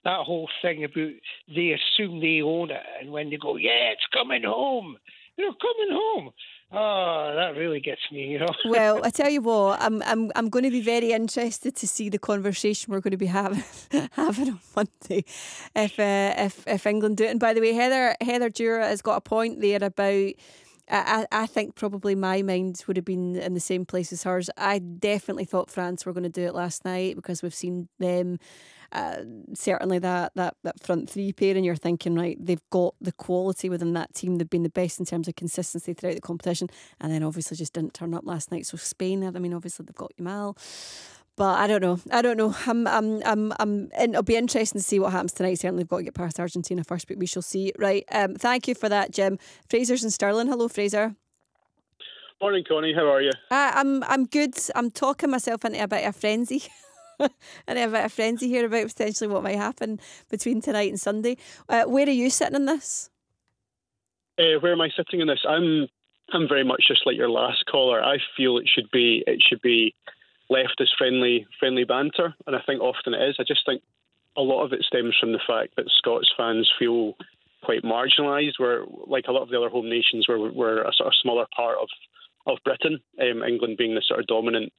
that whole thing about they assume they own it, and when they go, yeah, it's coming home, coming home. Oh, that really gets me. Well, I tell you what, I'm going to be very interested to see the conversation we're going to be having having on Monday, if England do it. And by the way, Heather Dura has got a point there about. I think probably my mind would have been in the same place as hers. I definitely thought France were going to do it last night because we've seen them. Certainly that front three pair, and you're thinking, right, they've got the quality within that team. They've been the best in terms of consistency throughout the competition, and then obviously just didn't turn up last night. So Spain, I mean, obviously they've got Yamal. But I don't know. It'll be interesting to see what happens tonight. Certainly, we've got to get past Argentina first, but we shall see. Right. Thank you for that, Jim. Fraser's in Stirling. Hello, Fraser. Morning, Connie. How are you? I'm good. I'm talking myself into a bit of a frenzy. Here about potentially what might happen between tonight and Sunday. Where are you sitting in this? Where am I sitting in this? I'm very much just like your last caller. I feel it should be left as friendly banter, and I think often it is. I just think a lot of it stems from the fact that Scots fans feel quite marginalised. We're like a lot of the other home nations, we're a sort of smaller part of Britain. England being the sort of dominant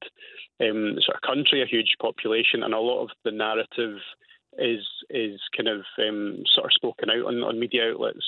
sort of country, a huge population, and a lot of the narrative is kind of sort of spoken out on media outlets.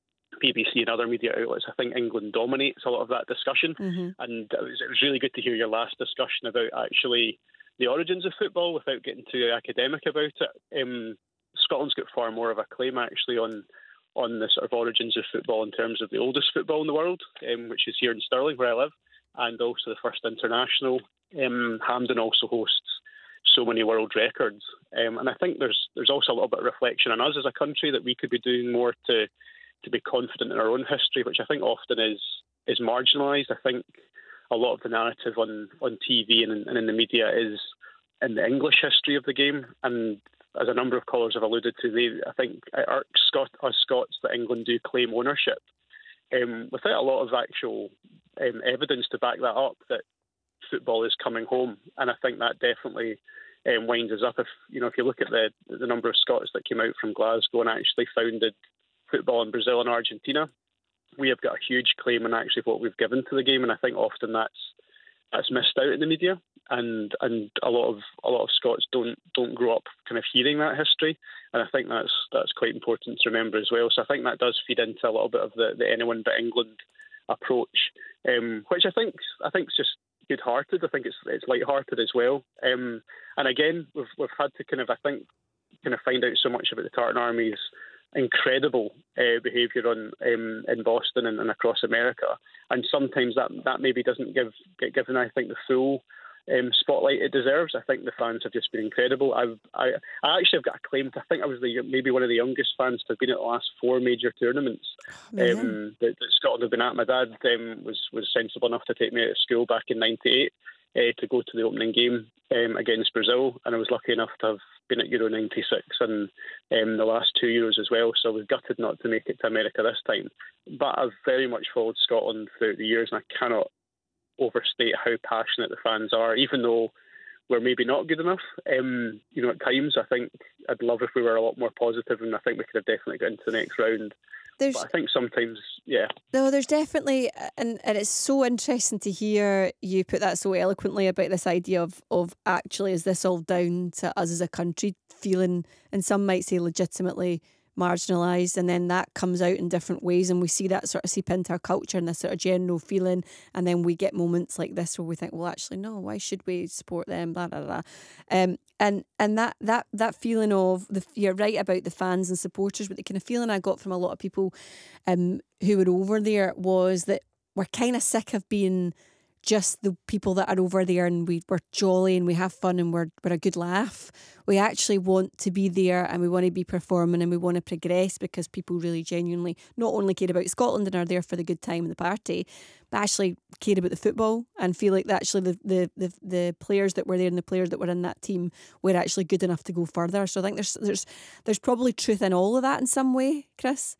BBC and other media outlets. I think England dominates a lot of that discussion, and it was really good to hear your last discussion about actually the origins of football without getting too academic about it. Scotland's got far more of a claim actually on the sort of origins of football in terms of the oldest football in the world, which is here in Stirling where I live, and also the first international. Hampden also hosts so many world records, and I think there's also a little bit of reflection on us as a country that we could be doing more to be confident in our own history, which I think often is marginalised. I think a lot of the narrative on TV and in the media is in the English history of the game, and as a number of callers have alluded to, I think it irks us Scots that England do claim ownership without a lot of actual evidence to back that up, that football is coming home. And I think that definitely winds us up. If you look at the number of Scots that came out from Glasgow and actually founded football in Brazil and Argentina, we have got a huge claim on actually what we've given to the game, and I think often that's missed out in the media, and a lot of Scots don't grow up kind of hearing that history, and I think that's quite important to remember as well. So I think that does feed into a little bit of the anyone but England approach, which I think is just good-hearted. I think it's light-hearted as well, and again we've had to kind of find out so much about the Tartan Army's incredible behaviour in Boston and across America, and sometimes that maybe doesn't get given, I think, the full spotlight it deserves. I think the fans have just been incredible. I actually have got a claim to, I think I was maybe one of the youngest fans to have been at the last 4 major tournaments that Scotland have been at. My dad was sensible enough to take me out of school back in '98 to go to the opening game against Brazil, and I was lucky enough to have been at Euro 96 and the last 2 Euros as well, so I was gutted not to make it to America this time. But I've very much followed Scotland throughout the years, and I cannot overstate how passionate the fans are, even though we're maybe not good enough. At times I think I'd love if we were a lot more positive, and I think we could have definitely got into the next round. But I think sometimes, yeah. No, there's definitely, and it's so interesting to hear you put that so eloquently about this idea of actually, is this all down to us as a country feeling, and some might say legitimately marginalised, and then that comes out in different ways, and we see that sort of seep into our culture and this sort of general feeling, and then we get moments like this where we think, well, actually, no, why should we support them, blah, blah, blah. And that feeling of, you're right about the fans and supporters, but the kind of feeling I got from a lot of people who were over there was that we're kind of sick of being just the people that are over there and we're jolly and we have fun and we're a good laugh. We actually want to be there and we want to be performing and we want to progress, because people really genuinely not only care about Scotland and are there for the good time and the party, but actually care about the football and feel like that actually the players that were there and the players that were in that team were actually good enough to go further. So I think there's probably truth in all of that in some way, Chris.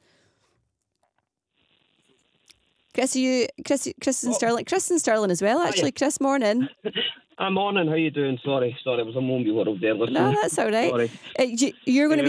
Chris in Stirling. Chris in Stirling as well, actually. Chris, morning. Morning, how you doing? Sorry, it was a moment world there. Listen. No, that's all right. Sorry. You're going to be